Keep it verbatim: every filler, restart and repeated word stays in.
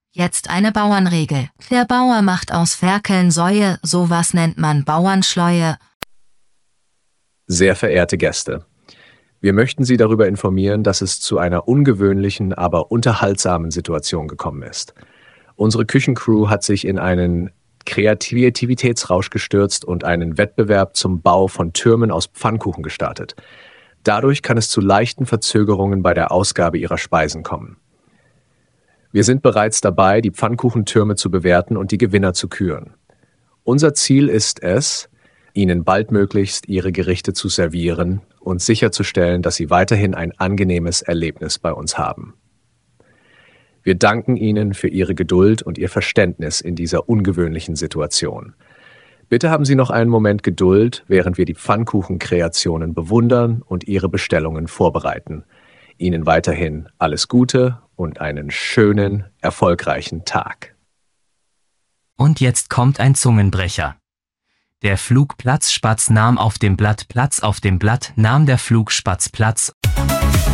Jetzt eine Bauernregel. Der Bauer macht aus Ferkeln Säue, sowas nennt man Bauernschleue. Sehr verehrte Gäste, wir möchten Sie darüber informieren, dass es zu einer ungewöhnlichen, aber unterhaltsamen Situation gekommen ist. Unsere Küchencrew hat sich in einen Kreativitätsrausch gestürzt und einen Wettbewerb zum Bau von Türmen aus Pfannkuchen gestartet. Dadurch kann es zu leichten Verzögerungen bei der Ausgabe ihrer Speisen kommen. Wir sind bereits dabei, die Pfannkuchentürme zu bewerten und die Gewinner zu küren. Unser Ziel ist es, Ihnen baldmöglichst Ihre Gerichte zu servieren und sicherzustellen, dass Sie weiterhin ein angenehmes Erlebnis bei uns haben. Wir danken Ihnen für Ihre Geduld und Ihr Verständnis in dieser ungewöhnlichen Situation. Bitte haben Sie noch einen Moment Geduld, während wir die Pfannkuchenkreationen bewundern und Ihre Bestellungen vorbereiten. Ihnen weiterhin alles Gute und einen schönen, erfolgreichen Tag. Und jetzt kommt ein Zungenbrecher. Der Flugplatzspatz nahm auf dem Blatt Platz, auf dem Blatt nahm der Flugspatz Platz